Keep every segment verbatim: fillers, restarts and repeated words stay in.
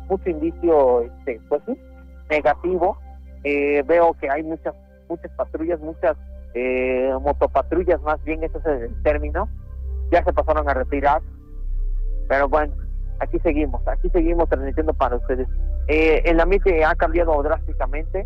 mucho indicio, este, pues sí, negativo. Eh, veo que hay muchas, muchas patrullas, muchas eh, motopatrullas, más bien ese es el término, ya se pasaron a retirar, pero bueno, aquí seguimos, aquí seguimos transmitiendo para ustedes. Eh, el ambiente ha cambiado drásticamente,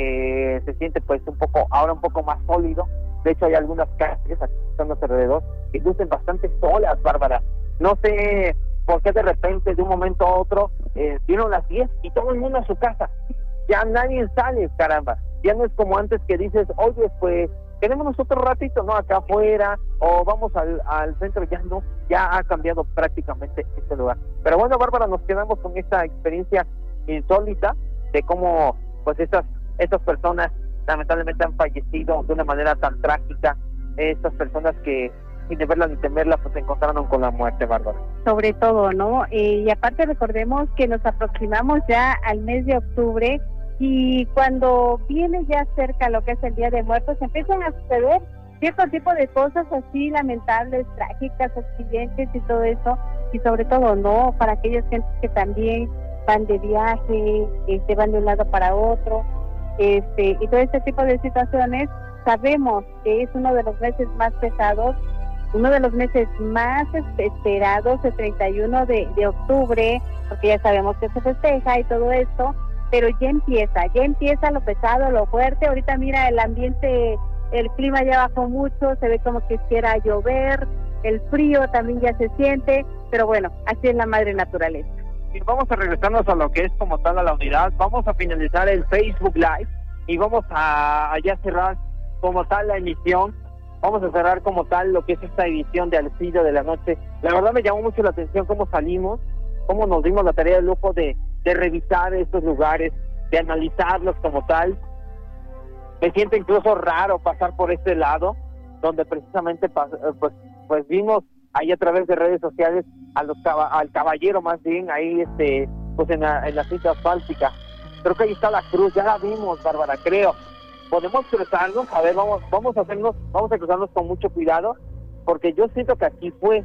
eh, se siente pues un poco, ahora un poco más sólido. De hecho hay algunas calles aquí están alrededor que lucen bastante solas, Bárbara. No sé por qué de repente, de un momento a otro, eh, dieron las diez y todo el mundo a su casa. Ya nadie sale, caramba. Ya no es como antes que dices, oye, pues, quedémonos otro ratito, ¿no? Acá afuera, o vamos al, al centro, ya no, ya ha cambiado prácticamente este lugar. Pero bueno, Bárbara, nos quedamos con esta experiencia insólita de cómo, pues, estas, estas personas lamentablemente han fallecido de una manera tan trágica, estas personas que, sin verla ni temerla, pues se encontraron con la muerte, Bárbara. Sobre todo, ¿no? Eh, y aparte recordemos que nos aproximamos ya al mes de octubre, y cuando viene ya cerca lo que es el Día de Muertos, empiezan a suceder cierto tipo de cosas así lamentables, trágicas, accidentes y todo eso, y sobre todo, ¿no? Para aquellas gentes que también van de viaje, este, van de un lado para otro, este, y todo este tipo de situaciones. Sabemos que es uno de los meses más pesados, uno de los meses más esperados, el treinta y uno de, de octubre, porque ya sabemos que se festeja y todo esto, pero ya empieza, ya empieza lo pesado, lo fuerte. Ahorita mira el ambiente, el clima ya bajó mucho, se ve como que quiera llover, el frío también ya se siente, pero bueno, así es la madre naturaleza. Y vamos a regresarnos a lo que es como tal a la unidad, vamos a finalizar el Facebook Live y vamos a, a ya cerrar como tal la emisión. Vamos a cerrar como tal lo que es esta edición de Al Filo de la Noche. La verdad me llamó mucho la atención cómo salimos, cómo nos dimos la tarea de lujo de, de revisar estos lugares, de analizarlos como tal. Me siento incluso raro pasar por este lado, donde precisamente pues, pues vimos ahí a través de redes sociales a los al caballero más bien, ahí este pues en la, en la cinta asfáltica. Creo que ahí está la cruz, ya la vimos, Bárbara, creo. Podemos cruzarnos, a ver, vamos, vamos a hacernos, vamos a cruzarnos con mucho cuidado, porque yo siento que aquí fue,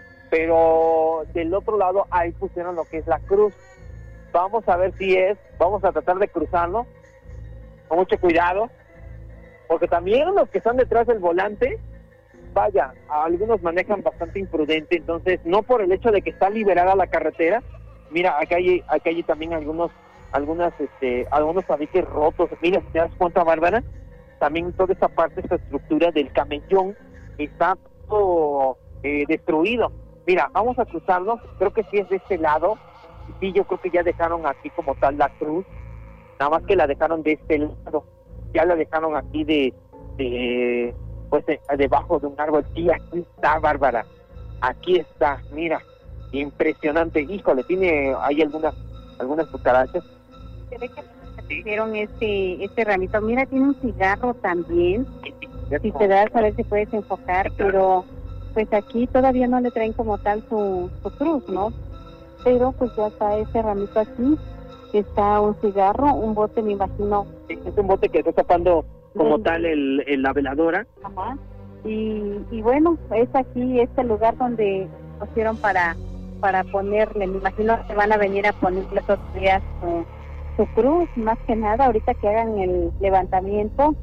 pero del otro lado ahí pusieron lo que es la cruz. Vamos a ver si es, vamos a tratar de cruzarnos con mucho cuidado, porque también los que están detrás del volante, vaya, algunos manejan bastante imprudente, entonces no por el hecho de que está liberada la carretera, mira, acá hay, acá hay también algunos algunas este algunos tabiques rotos. Mira, si te das cuenta, Bárbara, también toda esta parte, esta estructura del camellón está todo eh, destruido. Mira, vamos a cruzarnos, creo que sí es de este lado, sí, yo creo que ya dejaron aquí como tal la cruz, nada más que la dejaron de este lado, ya la dejaron aquí de, de pues de, debajo de un árbol. Sí, aquí está, Bárbara, aquí está, mira, impresionante. Híjole, tiene ahí algunas algunas cucarachas. Se ve que hicieron este este ramito. Mira, tiene un cigarro también. Si te das, a ver si puedes enfocar, pero pues aquí todavía no le traen como tal su, su cruz, ¿no? Pero pues ya está ese ramito aquí, está un cigarro, un bote, me imagino. Es un bote que está tapando como sí. tal el, el, la veladora. Ajá. Y, y bueno, es aquí, este lugar donde pusieron para para ponerle, me imagino que van a venir a ponerle esos días su, su cruz, más que nada, ahorita que hagan el levantamiento,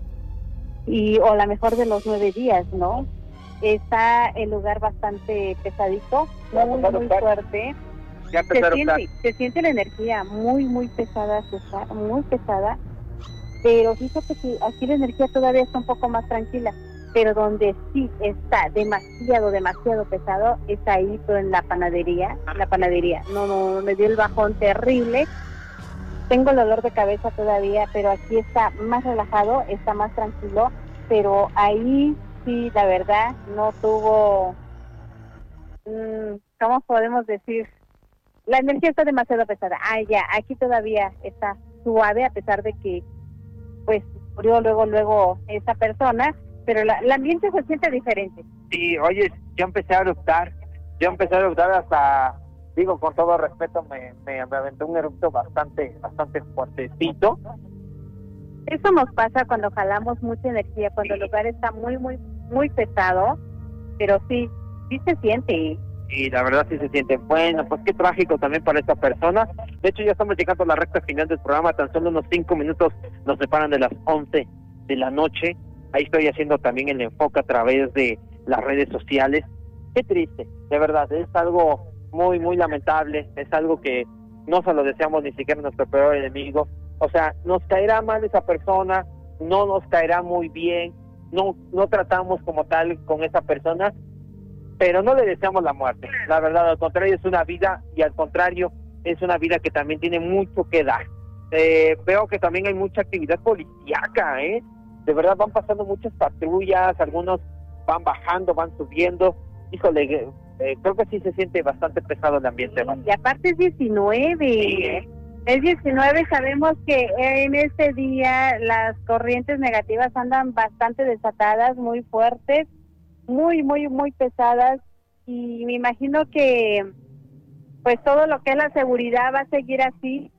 y o la mejor de los nueve días, ¿no? Está el lugar bastante pesadito, muy, muy fuerte. Ya se siente, se siente la energía muy, muy pesada, muy pesada, pero fíjate que aquí la energía todavía está un poco más tranquila, pero donde sí está demasiado, demasiado pesado, es ahí en la panadería, la panadería, no, no, me dio el bajón terrible, tengo el dolor de cabeza todavía, pero aquí está más relajado, está más tranquilo, pero ahí sí, la verdad, no tuvo, mmm, ¿cómo podemos decir? La energía está demasiado pesada. Ah, ya, aquí todavía está suave, a pesar de que, pues, murió luego, luego esa persona, pero la, el ambiente se siente diferente. Sí, oye, yo empecé a eruptar, yo empecé a eruptar hasta, digo, con todo respeto, me, me, me aventé un erupto bastante, bastante fuertecito. Eso nos pasa cuando jalamos mucha energía, cuando sí. el lugar está muy, muy, muy pesado, pero sí, sí se siente. Y la verdad sí se siente, bueno, pues qué trágico también para esta persona. De hecho ya estamos llegando a la recta final del programa, tan solo unos cinco minutos nos separan de las once de la noche. Ahí estoy haciendo también el enfoque a través de las redes sociales. Qué triste, de verdad, es algo muy, muy lamentable, es algo que no se lo deseamos ni siquiera a nuestro peor enemigo. O sea, nos caerá mal esa persona, no nos caerá muy bien, no, no tratamos como tal con esa persona, pero no le deseamos la muerte. La verdad, al contrario, es una vida, y al contrario, es una vida que también tiene mucho que dar. Eh, veo que también hay mucha actividad policíaca, ¿eh? De verdad van pasando muchas patrullas, algunos van bajando, van subiendo. Híjole, eh, creo que sí se siente bastante pesado el ambiente. Sí, y aparte es diecinueve. Sí, ¿eh? Es diecinueve, sabemos que en este día las corrientes negativas andan bastante desatadas, muy fuertes, muy, muy, muy pesadas, y me imagino que pues todo lo que es la seguridad va a seguir así,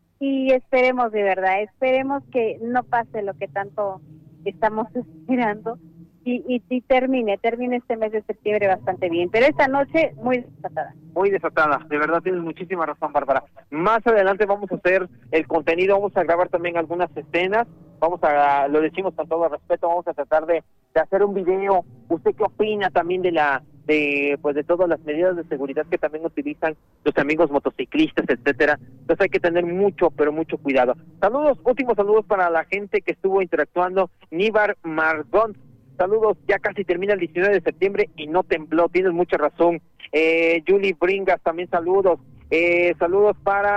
y esperemos de verdad, esperemos que no pase lo que tanto estamos esperando, y, y, y termine, termine este mes de septiembre bastante bien, pero esta noche muy desatada. Muy desatada, de verdad tienes muchísima razón, Bárbara. Más adelante vamos a hacer el contenido, vamos a grabar también algunas escenas, vamos a, lo decimos con todo respeto, vamos a tratar de, de hacer un video. ¿Usted qué opina también de la, de pues de todas las medidas de seguridad que también utilizan los amigos motociclistas, etcétera? Entonces hay que tener mucho, pero mucho cuidado. Saludos, últimos saludos para la gente que estuvo interactuando. Níbar Margón, saludos, ya casi termina el diecinueve de septiembre y no tembló, tienes mucha razón. Eh, Julie Bringas, también saludos. Eh, saludos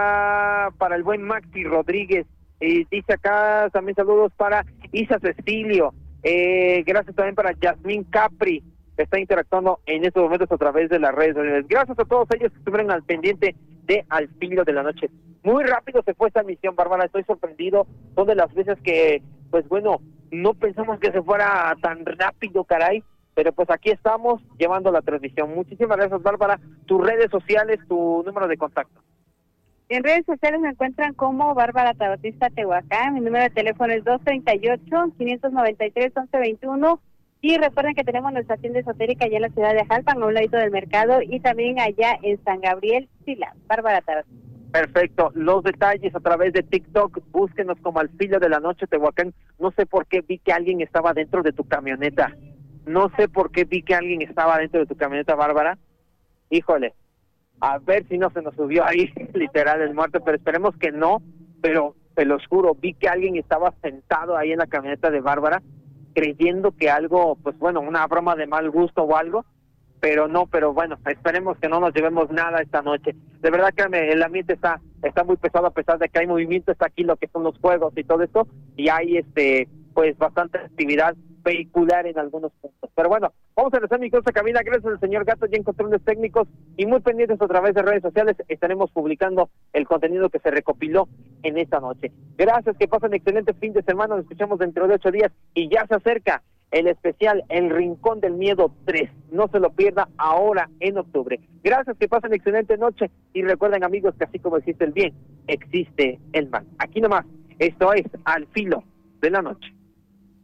para para el buen Maxi Rodríguez. Eh, dice acá también saludos para Isa Cecilio. Eh, gracias también para Yasmín Capri, que está interactuando en estos momentos a través de las redes sociales. Gracias a todos ellos que estuvieron al pendiente de Al Filo de la Noche. Muy rápido se fue esta misión, Bárbara, estoy sorprendido. Son de las veces que, pues bueno, no pensamos que se fuera tan rápido, caray. Pero pues aquí estamos llevando la transmisión. Muchísimas gracias, Bárbara. Tus redes sociales, tu número de contacto. En redes sociales me encuentran como Bárbara Tabatista Tehuacán. Mi número de teléfono es dos treinta y ocho, quinientos noventa y tres, once veintiuno. Y recuerden que tenemos nuestra tienda esotérica allá en la ciudad de Jalpan, a un ladito del mercado, y también allá en San Gabriel, Sila. Bárbara Tabatista. Perfecto. Los detalles a través de TikTok, búsquenos como Al Filo de la Noche Tehuacán. No sé por qué vi que alguien estaba dentro de tu camioneta. No sé por qué vi que alguien estaba dentro de tu camioneta, Bárbara. Híjole, a ver si no se nos subió ahí, literal, el muerto, pero esperemos que no. Pero te los juro, vi que alguien estaba sentado ahí en la camioneta de Bárbara, creyendo que algo, pues bueno, una broma de mal gusto o algo, pero no, pero bueno, esperemos que no nos llevemos nada esta noche. De verdad que el ambiente está está muy pesado, a pesar de que hay movimiento, está aquí lo que son los juegos y todo esto, y hay este pues bastante actividad vehicular en algunos puntos. Pero bueno, vamos a regresar mi cosa, Camila, gracias al señor Gato, ya en controles técnicos, y muy pendientes a través de redes sociales, estaremos publicando el contenido que se recopiló en esta noche. Gracias, que pasen excelente fin de semana, nos escuchamos dentro de ocho días, y ya se acerca el especial El Rincón del Miedo tres, no se lo pierda ahora en octubre. Gracias, que pasen excelente noche, y recuerden, amigos, que así como existe el bien, existe el mal. Aquí nomás, esto es Al Filo de la Noche.